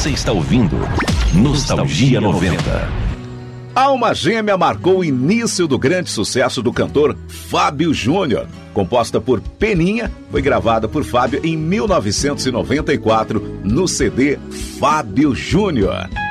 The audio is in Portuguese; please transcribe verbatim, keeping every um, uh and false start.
Você está ouvindo Nostalgia noventa. Alma Gêmea marcou o início do grande sucesso do cantor Fábio Júnior. Composta por Peninha, foi gravada por Fábio em mil novecentos e noventa e quatro no C D Fábio Júnior.